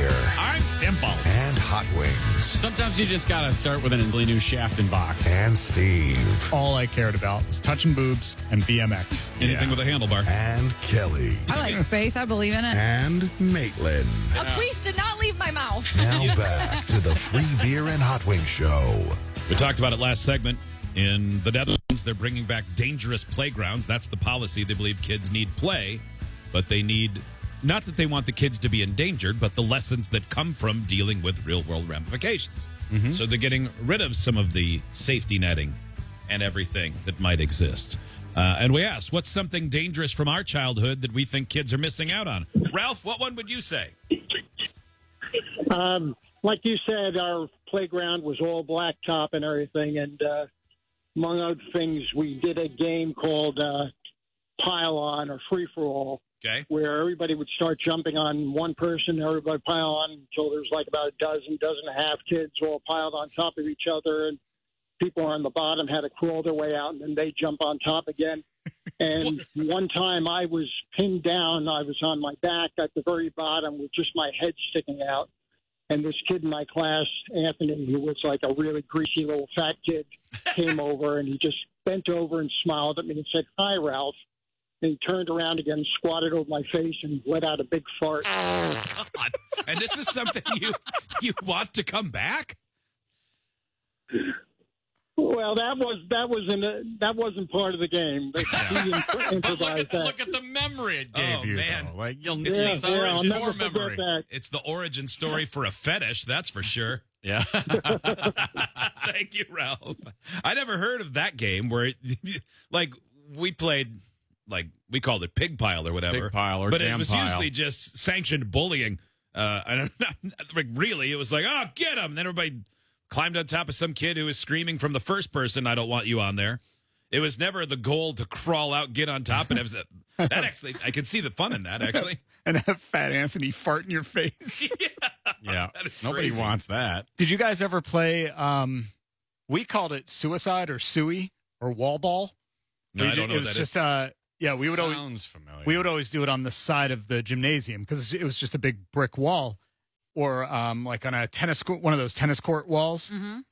beer I'm simple. and hot wings. Sometimes you just gotta start with an completely new shaft and box. And Steve. All I cared about was touching boobs and BMX. Anything with a handlebar. And Kelly. I like space. I believe in it. And Maitland. A queef did not leave my mouth. Now back to the free beer and hot wing show. We talked about it last segment. In the Netherlands, they're bringing back dangerous playgrounds. That's the policy. They believe kids need play, but they need, not that they want the kids to be endangered, but the lessons that come from dealing with real-world ramifications. So they're getting rid of some of the safety netting and everything that might exist. And we asked, what's something dangerous from our childhood that we think kids are missing out on? Ralph, what one would you say? Like you said, our playground was all blacktop and everything, and among other things, we did a game called Pile On or Free for All, Okay. where everybody would start jumping on one person, everybody pile on until there's like about a dozen and a half kids all piled on top of each other, and people on the bottom had to crawl their way out, and then they jump on top again. And one time I was pinned down. I was on my back at the very bottom with just my head sticking out. And this kid in my class, Anthony, who was like a really greasy little fat kid, came over and he just bent over and smiled at me and said, "Hi, Ralph." And he turned around again, squatted over my face, and let out a big fart. God. And this is something you want to come back? Well, that wasn't part of the game. He improvised that. Look at the memory it gave Oh, you. man. Though. Like you'll It's need the I'll origin never more forget memory. that. It's the origin story for a fetish, that's for sure. Yeah. Thank you, Ralph. I never heard of that game where, like, we played, like, we called it pig pile or whatever. Pig pile or but jam it was pile. usually just sanctioned bullying. And like, really, it was like, oh, get him. And then everybody climbed on top of some kid who was screaming from the first person, "I don't want you on there." It was never the goal to crawl out, get on top, and it was that actually, I can see the fun in that, actually. And have Fat Anthony fart in your face. Yeah. That is Nobody crazy. wants that. Did you guys ever play, we called it suicide or suey or wall ball? No, I don't know It what was that is. just, yeah, we would Sounds familiar. always do it on the side of the gymnasium because it was just a big brick wall, or like on a tennis court, one of those tennis court walls.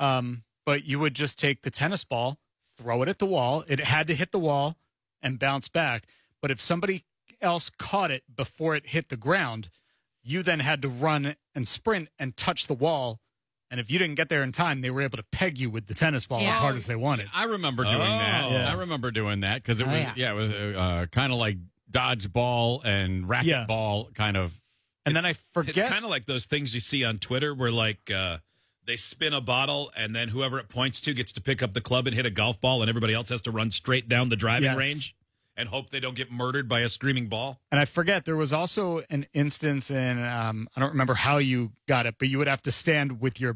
But you would just take the tennis ball, throw it at the wall. It had to hit the wall and bounce back. But if somebody else caught it before it hit the ground, you then had to run and sprint and touch the wall. And if you didn't get there in time, they were able to peg you with the tennis ball as hard as they wanted. I remember doing that. Yeah. I remember doing that because it Oh, was yeah. it was kind of like dodgeball and racquetball kind of. And then I forget. It's kind of like those things you see on Twitter where, like, they spin a bottle and then whoever it points to gets to pick up the club and hit a golf ball, and everybody else has to run straight down the driving Yes. range and hope they don't get murdered by a screaming ball. And I forget, there was also an instance in, I don't remember how you got it, but you would have to stand with your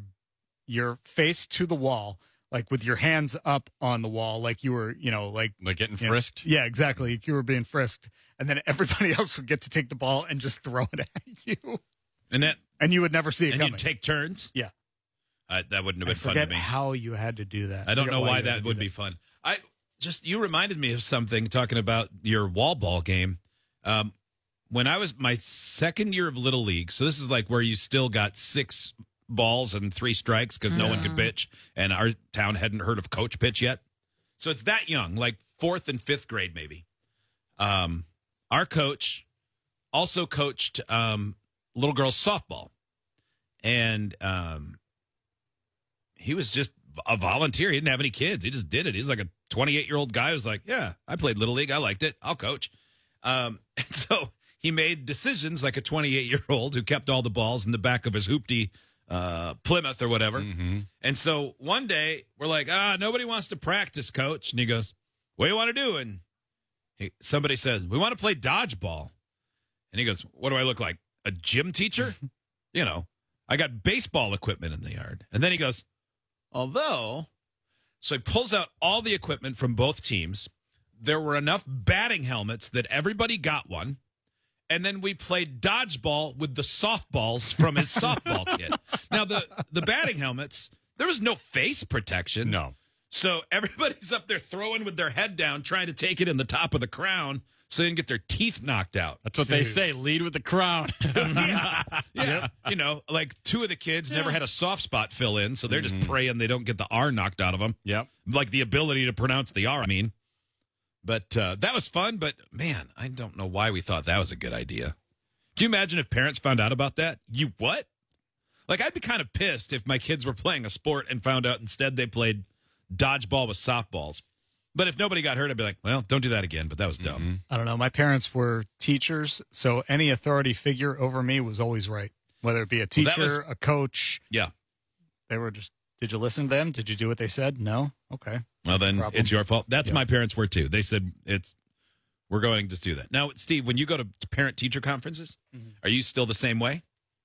face to the wall, like with your hands up on the wall, like you were, like Getting you know, frisked. yeah, exactly. Like you were being frisked. And then everybody else would get to take the ball and just throw it at you. And You would never see it and coming. you'd take turns. Yeah. That wouldn't have I been fun to forget me. how you had to do that. I don't forget know why you had to that do would be fun. You reminded me of something talking about your wall ball game. When I was my second year of Little League, so this is like where you still got 6 balls and 3 strikes because no one could pitch, and our town hadn't heard of coach pitch yet. So it's that young, like 4th and 5th grade maybe. Our coach also coached little girls softball, and he was just a volunteer. He didn't have any kids. He just did it. He's like a 28-year-old guy who's like, yeah, I played Little League. I liked it. I'll coach. And so he made decisions like a 28-year-old who kept all the balls in the back of his hoopty Plymouth or whatever. And so one day we're like, nobody wants to practice, coach. And he goes, what do you want to do? And somebody says, we want to play dodgeball. And he goes, what do I look like? A gym teacher? I got baseball equipment in the yard. And then he goes, so he pulls out all the equipment from both teams. There were enough batting helmets that everybody got one. And then we played dodgeball with the softballs from his softball kit. Now, the batting helmets, there was no face protection. No. So everybody's up there throwing with their head down, trying to take it in the top of the crown. so they didn't get their teeth knocked out. That's what they say. Lead with the crown. Yeah. You know, like 2 of the kids never had a soft spot fill in, so they're just praying they don't get the R knocked out of them. Yep. Like the ability to pronounce the R, I mean. But that was fun, but man, I don't know why we thought that was a good idea. Can you imagine if parents found out about that? You what? Like, I'd be kind of pissed if my kids were playing a sport and found out instead they played dodgeball with softballs. But if nobody got hurt, I'd be like, well, don't do that again. But that was dumb. I don't know. My parents were teachers, so any authority figure over me was always right. Whether it be a teacher, a coach. Yeah. They were just, did you listen to them? Did you do what they said? No? Okay. Well, then it's your fault. That's my parents were, too. They said, we're going to do that. Now, Steve, when you go to parent-teacher conferences, are you still the same way?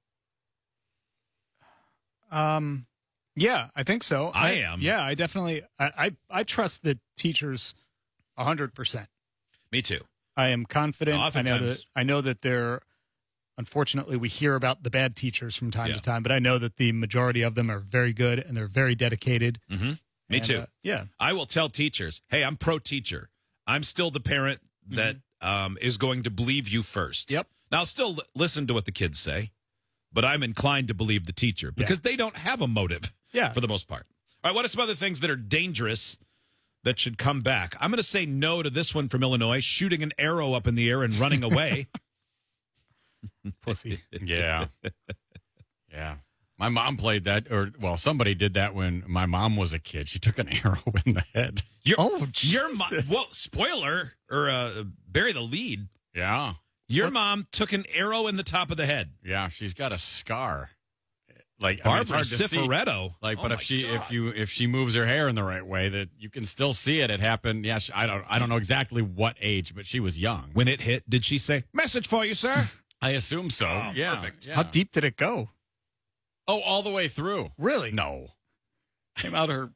Yeah, I think so. I am. Yeah, I definitely. I trust the teachers 100%. Me too. I am confident. Oftentimes. I know that they're. Unfortunately, we hear about the bad teachers from time to time, but I know that the majority of them are very good and they're very dedicated. Mm-hmm. Me too. Yeah, I will tell teachers, hey, I'm pro-teacher. I'm still the parent that is going to believe you first. Yep. Now, I'll still listen to what the kids say, but I'm inclined to believe the teacher because they don't have a motive for the most part. All right, what are some other things that are dangerous that should come back? I'm going to say no to this one from Illinois, shooting an arrow up in the air and running away. Pussy. Yeah. Yeah. My mom played that, somebody did that when my mom was a kid. She took an arrow in the head. Your mom, well, spoiler, or bury the lead. Yeah. Your mom took an arrow in the top of the head. Yeah, she's got a scar. Like Barbara it's hard to Cifaretto. see. Like, but if she moves her hair in the right way, that you can still see it. It happened. Yeah, I don't know exactly what age, but she was young when it hit. Did she say message for you, sir? I assume so. Oh, yeah. Perfect. Yeah. How deep did it go? Oh, all the way through. Really? No. Came out her.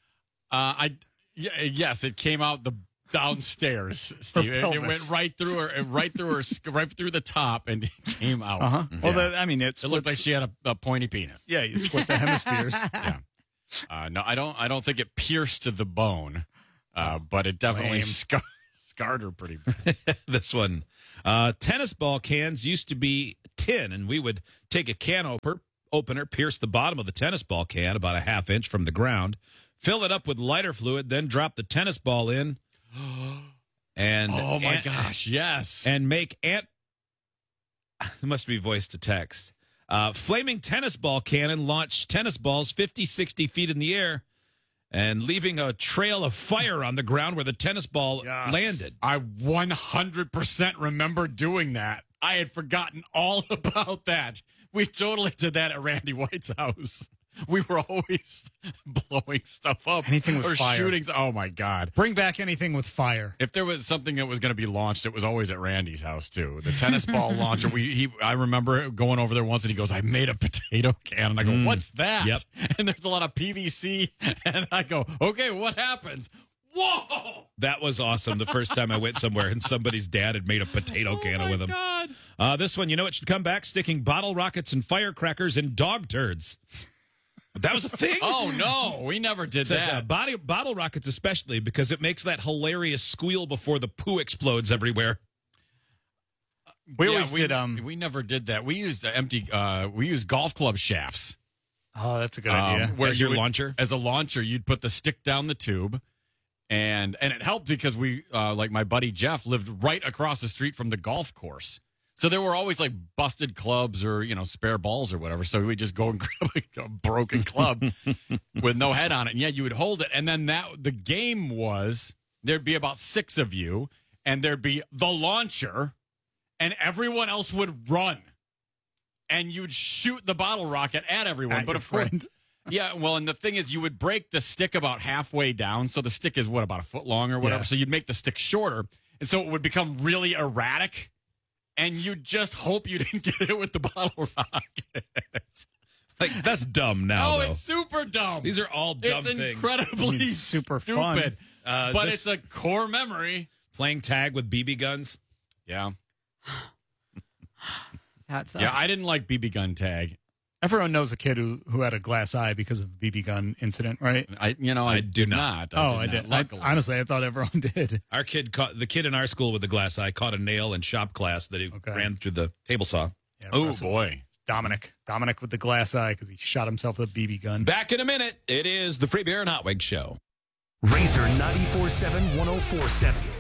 Yes, it came out the downstairs, Steve. It went right through her, right through the top, and it came out. Uh-huh. Well, yeah. it looked like she had a pointy penis. Yeah, you split the hemispheres. Yeah. No, I don't think it pierced to the bone, but it definitely scarred her pretty bad. This one, tennis ball cans used to be tin, and we would take a can opener, pierce the bottom of the tennis ball can about a half inch from the ground, fill it up with lighter fluid, then drop the tennis ball in. And oh my gosh, yes. And make it must be voice to text. Flaming tennis ball cannon launched tennis balls 50, 60 feet in the air and leaving a trail of fire on the ground where the tennis ball landed. I 100% remember doing that. I had forgotten all about that. We totally did that at Randy White's house. We were always blowing stuff up. Anything with or fire. Shootings. Oh, my God. Bring back anything with fire. If there was something that was going to be launched, it was always at Randy's house, too. The tennis ball launcher. I remember going over there once, and he goes, I made a potato can. And I go, what's that? Yep. And there's a lot of PVC. And I go, okay, what happens? Whoa! That was awesome. The first time I went somewhere and somebody's dad had made a potato can with him. God. This one, you know it should come back? Sticking bottle rockets and firecrackers in dog turds. That was a thing? Oh, no. We never did that. Bottle rockets especially because it makes that hilarious squeal before the poo explodes everywhere. We always did. We never did that. We used we used golf club shafts. Oh, that's a good idea. As your launcher? As a launcher, you'd put the stick down the tube. And it helped because we, like my buddy Jeff, lived right across the street from the golf course. So there were always like busted clubs or, spare balls or whatever. So we'd just go and grab a broken club with no head on it. And you would hold it. And then the game was there'd be about 6 of you and there'd be the launcher and everyone else would run. And you'd shoot the bottle rocket at everyone. But of course, yeah, well, and the thing is you would break the stick about halfway down. So the stick is about a foot long or whatever. Yeah. So you'd make the stick shorter. And so it would become really erratic. And you just hope you didn't get it with the bottle rocket. Like, that's dumb now, Oh, though. it's super dumb. These are all dumb it's things. It's incredibly super stupid. Fun. But it's a core memory. Playing tag with BB guns? Yeah. That sucks. Yeah, I didn't like BB gun tag. Everyone knows a kid who had a glass eye because of a BB gun incident, right? I do not. I did. Luckily. Honestly, I thought everyone did. Our kid the kid in our school with the glass eye caught a nail in shop class that he ran through the table saw. Yeah, Oh, boy. Dominic with the glass eye because he shot himself with a BB gun. Back in a minute. It is the Free Beer and Hot Wings Show. Razor 94.7 104.7.